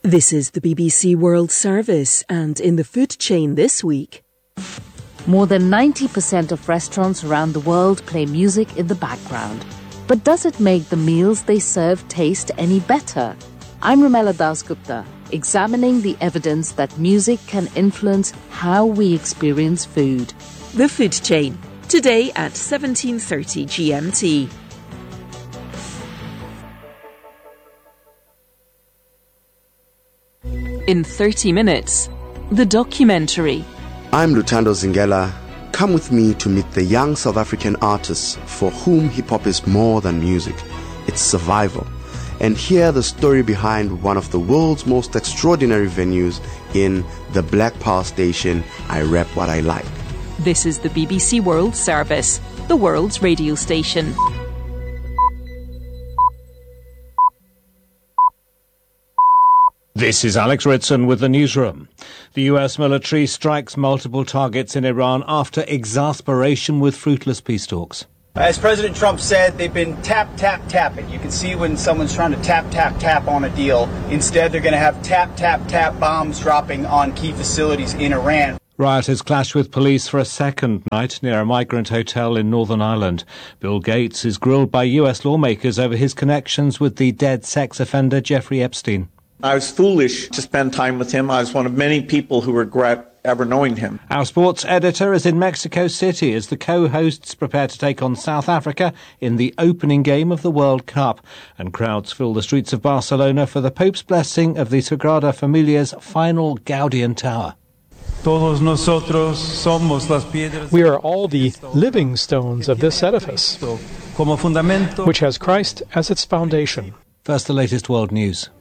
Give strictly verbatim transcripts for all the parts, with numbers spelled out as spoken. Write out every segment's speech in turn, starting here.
This is the B B C World Service, and in the food chain this week... More than ninety percent of restaurants around the world play music in the background. But does it make the meals they serve taste any better? I'm Rumela Dasgupta, examining the evidence that music can influence how we experience food. The Food Chain, today at seventeen thirty G M T. In thirty minutes, the documentary. I'm Lutando Zingela. Come with me to meet the young South African artists for whom hip-hop is more than music. It's survival. And hear the story behind one of the world's most extraordinary venues in the Black Power station, I Rap What I Like. This is the B B C World Service, the world's radio station. This is Alex Ritson with the newsroom. The U S military strikes multiple targets in Iran after exasperation with fruitless peace talks. As President Trump said, they've been tap, tap, tapping. You can see when someone's trying to tap, tap, tap on a deal. Instead, they're going to have tap, tap, tap bombs dropping on key facilities in Iran. Rioters clashed with police for a second night near a migrant hotel in Northern Ireland. Bill Gates is grilled by U S lawmakers over his connections with the dead sex offender Jeffrey Epstein. I was foolish to spend time with him. I was one of many people who regret ever knowing him. Our sports editor is in Mexico City as the co-hosts prepare to take on South Africa in the opening game of the World Cup. And crowds fill the streets of Barcelona for the Pope's blessing of the Sagrada Familia's final Gaudian tower. We are all the living stones of this edifice, which has Christ as its foundation. First, the latest world news.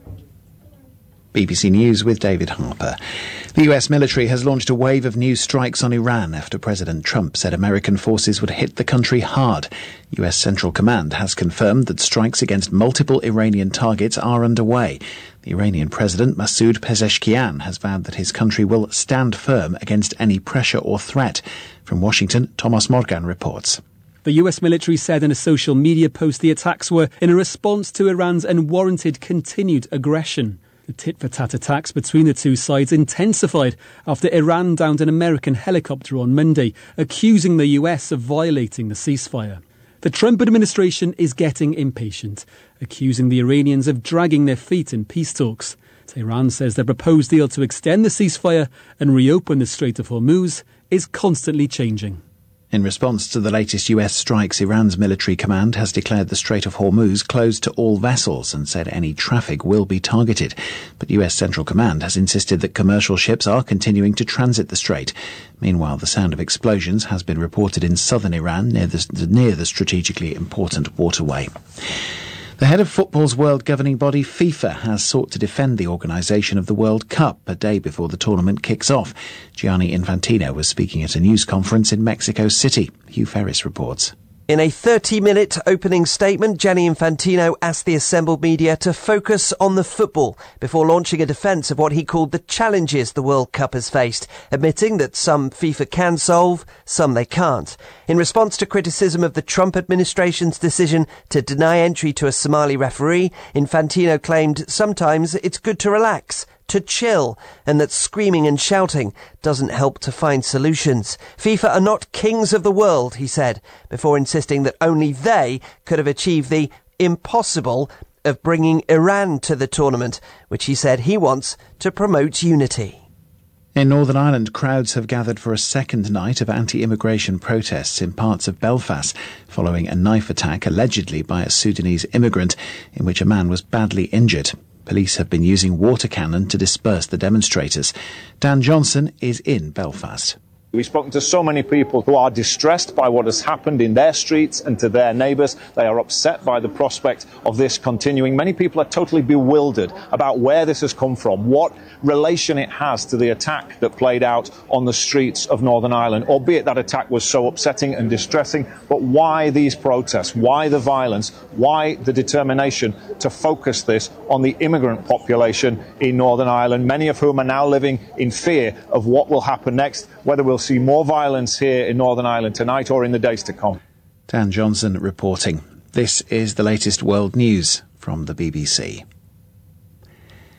B B C News with David Harper. The U S military has launched a wave of new strikes on Iran after President Trump said American forces would hit the country hard. U S Central Command has confirmed that strikes against multiple Iranian targets are underway. The Iranian President Masoud Pezeshkian has vowed that his country will stand firm against any pressure or threat. From Washington, Thomas Morgan reports. The U S military said in a social media post the attacks were in a response to Iran's unwarranted continued aggression. The tit-for-tat attacks between the two sides intensified after Iran downed an American helicopter on Monday, accusing the U S of violating the ceasefire. The Trump administration is getting impatient, accusing the Iranians of dragging their feet in peace talks. Tehran says their proposed deal to extend the ceasefire and reopen the Strait of Hormuz is constantly changing. In response to the latest U S strikes, Iran's military command has declared the Strait of Hormuz closed to all vessels and said any traffic will be targeted. But U S Central Command has insisted that commercial ships are continuing to transit the strait. Meanwhile, the sound of explosions has been reported in southern Iran near the, near the strategically important waterway. The head of football's world governing body, FIFA, has sought to defend the organisation of the World Cup a day before the tournament kicks off. Gianni Infantino was speaking at a news conference in Mexico City. Hugh Ferris reports. In a thirty-minute opening statement, Gianni Infantino asked the assembled media to focus on the football before launching a defence of what he called the challenges the World Cup has faced, admitting that some FIFA can solve, some they can't. In response to criticism of the Trump administration's decision to deny entry to a Somali referee, Infantino claimed sometimes it's good to relax, to chill, and that screaming and shouting doesn't help to find solutions. FIFA are not kings of the world, he said, before insisting that only they could have achieved the impossible of bringing Iran to the tournament, which he said he wants to promote unity. In Northern Ireland, crowds have gathered for a second night of anti-immigration protests in parts of Belfast following a knife attack allegedly by a Sudanese immigrant in which a man was badly injured. Police have been using water cannon to disperse the demonstrators. Dan Johnson is in Belfast. We've spoken to so many people who are distressed by what has happened in their streets and to their neighbours. They are upset by the prospect of this continuing. Many people are totally bewildered about where this has come from, what relation it has to the attack that played out on the streets of Northern Ireland, albeit that attack was so upsetting and distressing. But why these protests? Why the violence? Why the determination to focus this on the immigrant population in Northern Ireland, many of whom are now living in fear of what will happen next, whether we'll see more violence here in Northern Ireland tonight or in the days to come. Dan Johnson reporting. This is the latest world news from the B B C.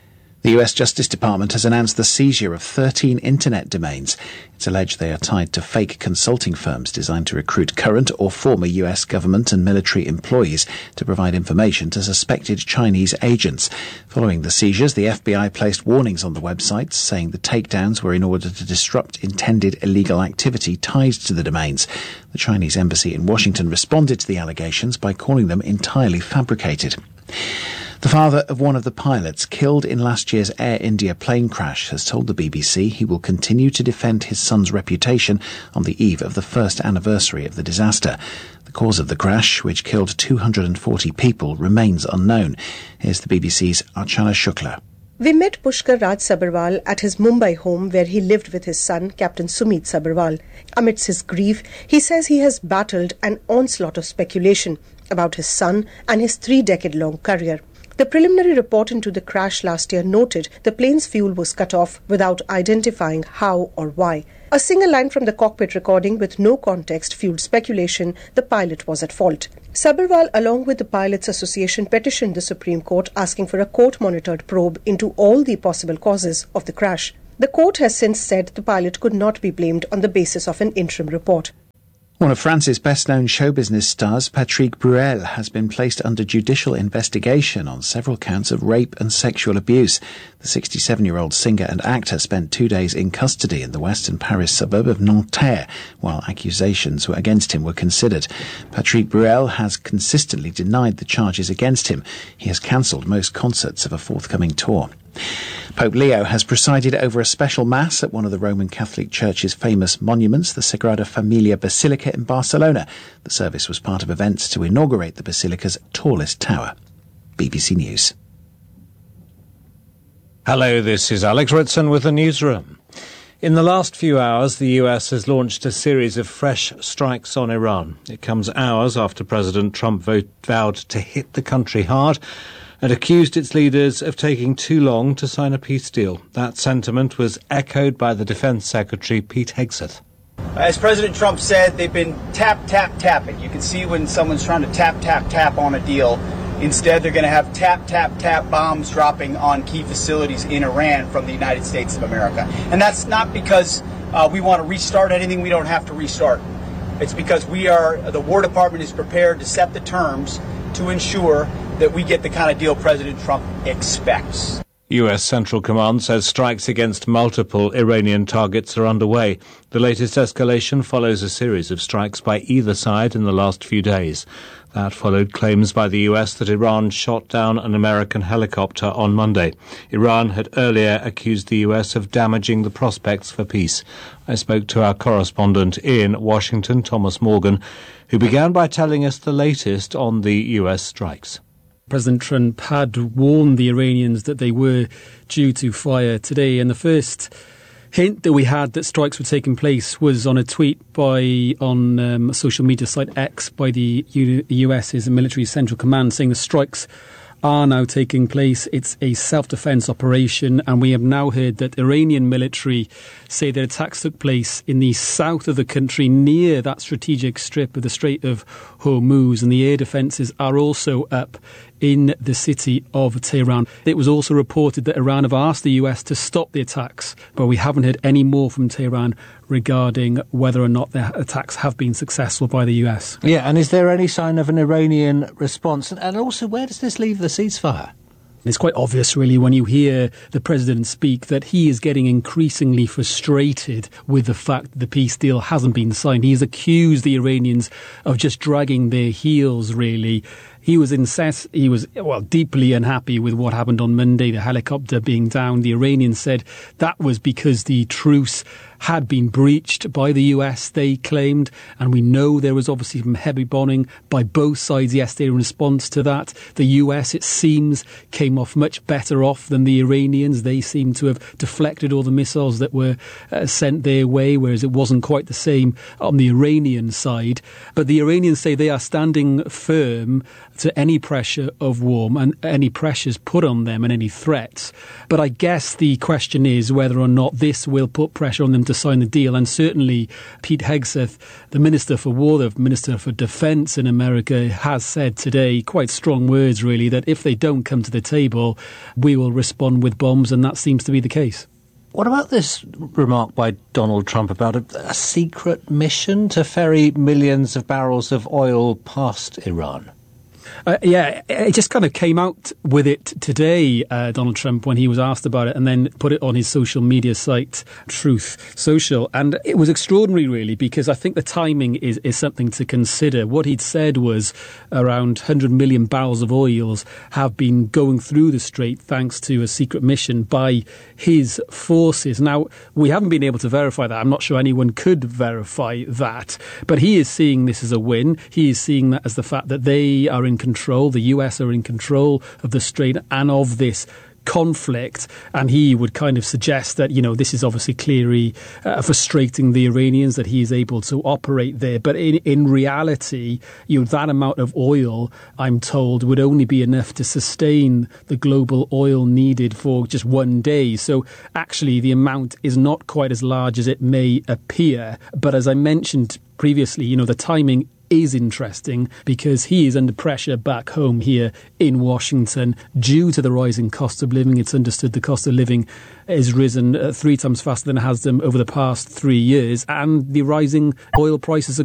The U S Justice Department has announced the seizure of thirteen internet domains. It's alleged they are tied to fake consulting firms designed to recruit current or former U S government and military employees to provide information to suspected Chinese agents. Following the seizures, the F B I placed warnings on the websites, saying the takedowns were in order to disrupt intended illegal activity tied to the domains. The Chinese embassy in Washington responded to the allegations by calling them entirely fabricated. The father of one of the pilots killed in last year's Air India plane crash has told the B B C he will continue to defend his son's reputation on the eve of the first anniversary of the disaster. The cause of the crash, which killed two hundred forty people, remains unknown. Here's the B B C's Archana Shukla. We met Pushkar Raj Sabharwal at his Mumbai home where he lived with his son, Captain Sumit Sabharwal. Amidst his grief, he says he has battled an onslaught of speculation about his son and his three-decade-long career. The preliminary report into the crash last year noted the plane's fuel was cut off without identifying how or why. A single line from the cockpit recording with no context fueled speculation the pilot was at fault. Sabharwal, along with the Pilots Association, petitioned the Supreme Court asking for a court-monitored probe into all the possible causes of the crash. The court has since said the pilot could not be blamed on the basis of an interim report. One of France's best-known show business stars, Patrick Bruel, has been placed under judicial investigation on several counts of rape and sexual abuse. The sixty-seven-year-old singer and actor spent two days in custody in the western Paris suburb of Nanterre, while accusations against him were considered. Patrick Bruel has consistently denied the charges against him. He has cancelled most concerts of a forthcoming tour. Pope Leo has presided over a special Mass at one of the Roman Catholic Church's famous monuments, the Sagrada Familia Basilica in Barcelona. The service was part of events to inaugurate the basilica's tallest tower. B B C News. Hello, this is Alex Ritson with the newsroom. In the last few hours, the U S has launched a series of fresh strikes on Iran. It comes hours after President Trump vote, vowed to hit the country hard and accused its leaders of taking too long to sign a peace deal. That sentiment was echoed by the Defense Secretary, Pete Hegseth. As President Trump said, they've been tap, tap, tapping. You can see when someone's trying to tap, tap, tap on a deal. Instead, they're going to have tap, tap, tap bombs dropping on key facilities in Iran from the United States of America. And that's not because uh, we want to restart anything we don't have to restart. It's because we are, the War Department is prepared to set the terms to ensure that we get the kind of deal President Trump expects. U S Central Command says strikes against multiple Iranian targets are underway. The latest escalation follows a series of strikes by either side in the last few days. That followed claims by the U S that Iran shot down an American helicopter on Monday. Iran had earlier accused the U S of damaging the prospects for peace. I spoke to our correspondent in Washington, Thomas Morgan, who began by telling us the latest on the U S strikes. President Trump had warned the Iranians that they were due to fire today, and the first hint that we had that strikes were taking place was on a tweet by on um, a social media site X by the U- US's military central command saying the strikes are now taking place. It's a self-defense operation, and we have now heard that Iranian military say that attacks took place in the south of the country near that strategic strip of the Strait of Hormuz, and the air defences are also up in the city of Tehran. It was also reported that Iran have asked the U S to stop the attacks, but we haven't heard any more from Tehran regarding whether or not the attacks have been successful by the U S. Yeah, and is there any sign of an Iranian response? And also, where does this leave the ceasefire? It's quite obvious, really, when you hear the president speak that he is getting increasingly frustrated with the fact that the peace deal hasn't been signed. He has accused the Iranians of just dragging their heels, really. He was incess- he was well deeply unhappy with what happened on Monday, the helicopter being down. The Iranians said that was because the truce had been breached by the U S, they claimed, and we know there was obviously some heavy bombing by both sides yesterday in response to that. The U S, it seems, came off much better off than the Iranians. They seem to have deflected all the missiles that were uh, sent their way, whereas it wasn't quite the same on the Iranian side. But the Iranians say they are standing firm to any pressure of war and any pressures put on them and any threats. But I guess the question is whether or not this will put pressure on them to sign the deal. And certainly Pete Hegseth, the Minister for War, the Minister for Defence in America, has said today, quite strong words really, that if they don't come to the table, we will respond with bombs, and that seems to be the case. What about this remark by Donald Trump about a, a secret mission to ferry millions of barrels of oil past Iran? Uh, yeah, it just kind of came out with it today, uh, Donald Trump, when he was asked about it, and then put it on his social media site, Truth Social. And it was extraordinary, really, because I think the timing is, is something to consider. What he'd said was around one hundred million barrels of oils have been going through the strait thanks to a secret mission by his forces. Now, we haven't been able to verify that. I'm not sure anyone could verify that. But he is seeing this as a win. He is seeing that as the fact that they are in control, the U S are in control of the strait and of this conflict, and he would kind of suggest that, you know, this is obviously clearly uh, frustrating the Iranians that he is able to operate there. But in, in reality, you know, that amount of oil, I'm told, would only be enough to sustain the global oil needed for just one day. So actually, the amount is not quite as large as it may appear. But as I mentioned previously, you know, the timing is interesting because he is under pressure back home here in Washington due to the rising cost of living. It's understood the cost of living has risen uh, three times faster than it has done over the past three years, and the rising oil prices